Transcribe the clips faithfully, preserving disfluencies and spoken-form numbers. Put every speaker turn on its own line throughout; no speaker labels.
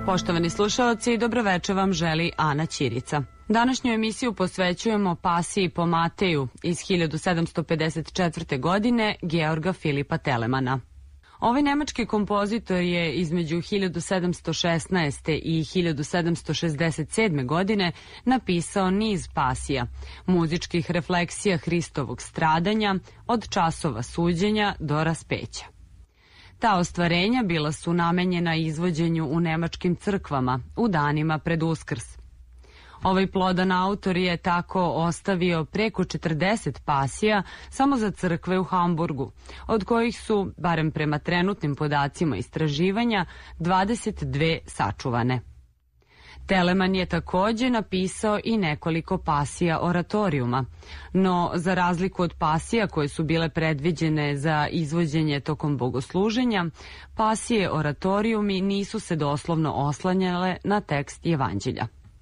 Poštovani slušaoci, dobroveče vam želi Ana Ćirica. Današnju emisiju posvećujemo pasiji po Mateju iz hiljadu sedamsto pedeset četvrte. godine Georga Filipa Telemana. Ovaj nemački kompozitor je između hiljadu sedamsto šesnaeste. i hiljadu sedamsto šezdeset sedme. godine napisao niz pasija, muzičkih refleksija Hristovog stradanja od časova suđenja do raspeća. Ta ostvarenja bila su namenjena izvođenju u nemačkim crkvama u danima pred Uskrs. Ovaj plodan autor je tako ostavio preko četrdeset pasija samo za crkve u Hamburgu, od kojih su, barem prema trenutnim podacima istraživanja, dvadeset dve sačuvane. Teleman je takođe napisao i nekoliko pasija oratorijuma, no za razliku od pasija koje su bile predviđene za izvođenje tokom bogosluženja, pasije oratorijumi nisu se doslovno oslanjale na tekst Evanđelja.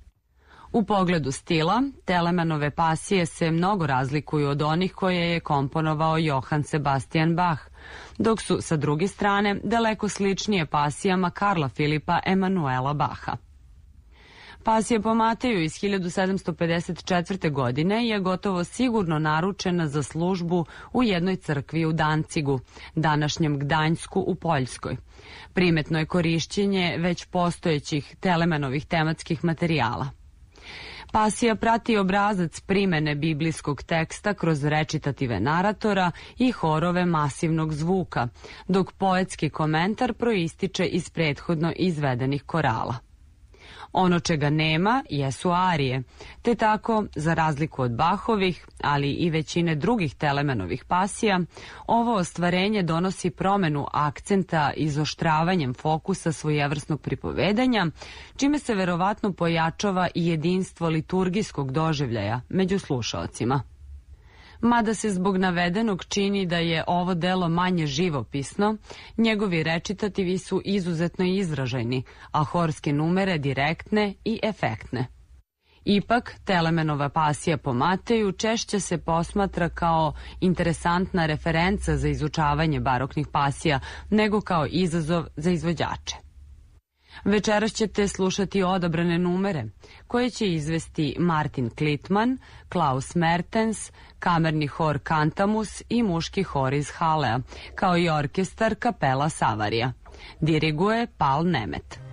U pogledu stila, Telemanove pasije se mnogo razlikuju od onih koje je komponovao Johann Sebastian Bach, dok su sa druge strane daleko sličnije pasijama Karla Filipa Emanuela Baha. Pasija po Mateju iz hiljadu sedamsto pedeset četvrte. godine je gotovo sigurno naručena za službu u jednoj crkvi u Dancigu, današnjem Gdanjsku u Poljskoj. Primetno je korišćenje već postojećih Telemanovih tematskih materijala. Pasija prati obrazac primene biblijskog teksta kroz recitative naratora i horove masivnog zvuka, dok poetski komentar proističe iz prethodno izvedenih korala. Ono čega nema jesu arije, te tako, za razliku od Bahovih, ali i većine drugih Telemanovih pasija, ovo ostvarenje donosi promenu akcenta izoštravanjem fokusa svojevrsnog pripovedanja, čime se verovatno pojačava i jedinstvo liturgijskog doživljaja među slušaocima. Mada se zbog navedenog čini da je ovo delo manje živopisno, njegovi recitativi su izuzetno izražajni, a horske numere direktne i efektne. Ipak, Telemanova pasija po Mateju češće se posmatra kao interesantna referenca za izučavanje baroknih pasija, nego kao izazov za izvođače. Večeras ćete slušati odabrane numere, koje će izvesti Martin Klitman, Klaus Mertens, kamerni hor Cantamus i muški hor iz Halea, kao i orkestar Kapela Savarija. Diriguje Paul Nemet.